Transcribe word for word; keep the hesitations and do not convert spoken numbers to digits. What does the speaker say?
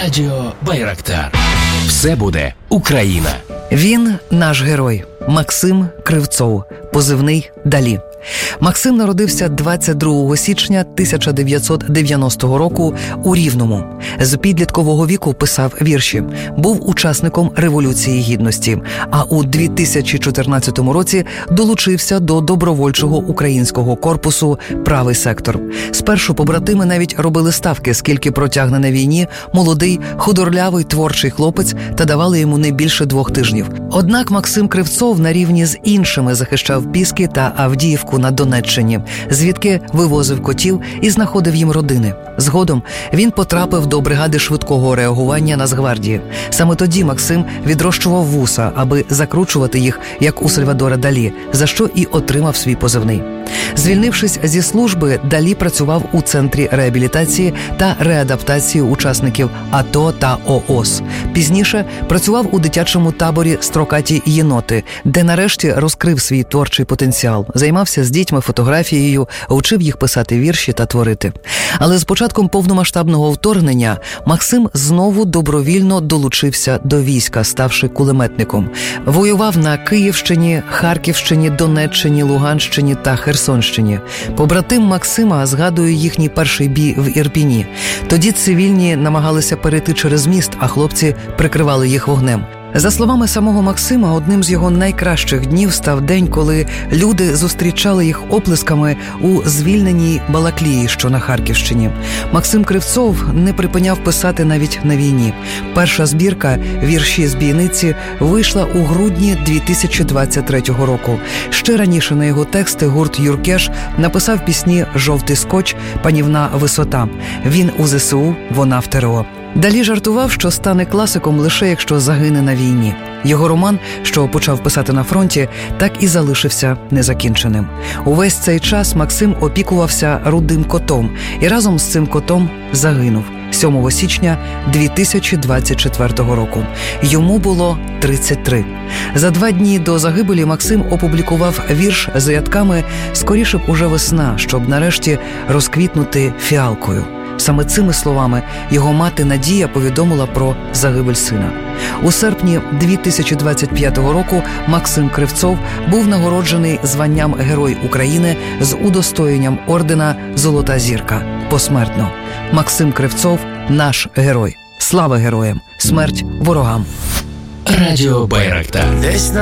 Радіо Байрактар. Все буде Україна. Він наш герой Максим Кривцов, позивний Далі. Максим народився двадцять другого січня тисяча дев'ятсот дев'яностого року у Рівному. З підліткового віку писав вірші. Був учасником Революції Гідності, а у дві тисячі чотирнадцятому році долучився до добровольчого українського корпусу «Правий сектор». Спершу побратими навіть робили ставки, скільки протягне на війні молодий, худорлявий, творчий хлопець, та давали йому не більше двох тижнів. Однак Максим Кривцов на рівні з іншими захищав Піски та Авдіївку на Донеччині, звідки вивозив котів і знаходив їм родини. Згодом він потрапив до бригади швидкого реагування Нацгвардії. Саме тоді Максим відрощував вуса, аби закручувати їх, як у Сальвадора Далі, за що і отримав свій позивний. Звільнившись зі служби, Далі працював у Центрі реабілітації та реадаптації учасників АТО та ООС. Пізніше працював у дитячому таборі «Строкаті єноти», де нарешті розкрив свій творчий потенціал. Займався з дітьми фотографією, вчив їх писати вірші та творити. Але з початком повномасштабного вторгнення Максим знову добровільно долучився до війська, ставши кулеметником. Воював на Київщині, Харківщині, Донеччині, Луганщині та Херсонщині. Побратим Максима згадує їхній перший бій в Ірпіні. Тоді цивільні намагалися перейти через міст, а хлопці прикривали їх вогнем. За словами самого Максима, одним з його найкращих днів став день, коли люди зустрічали їх оплесками у звільненій Балаклії, що на Харківщині. Максим Кривцов не припиняв писати навіть на війні. Перша збірка «Вірші з бійниці» вийшла у грудні дві тисячі двадцять третього року. Ще раніше на його тексти гурт «Юркеш» написав пісні «Жовтий скотч», «Панівна висота». Він у ЗСУ, вона в ТРО. Далі жартував, що стане класиком лише якщо загине на війні. Його роман, що почав писати на фронті, так і залишився незакінченим. Увесь цей час Максим опікувався рудим котом і разом з цим котом загинув сьомого січня дві тисячі двадцять четвертого року. Йому було тридцять три. За два дні до загибелі Максим опублікував вірш з рядками «Скоріше б уже весна, щоб нарешті розквітнути фіалкою». Саме цими словами його мати Надія повідомила про загибель сина. У серпні дві тисячі двадцять п'ятого року Максим Кривцов був нагороджений званням Герой України з удостоєнням ордена «Золота зірка» посмертно. Максим Кривцов – наш герой. Слава героям! Смерть ворогам! Радіо Байрактар.